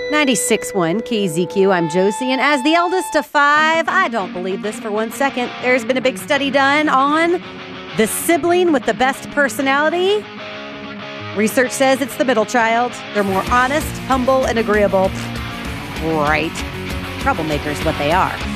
96.1 KZQ, I'm Josie, and as the eldest of five, I don't believe this for 1 second. There's been a big study done on the sibling with the best personality. Research says it's the middle child. They're more honest, humble, and agreeable. Right. Troublemakers, what they are.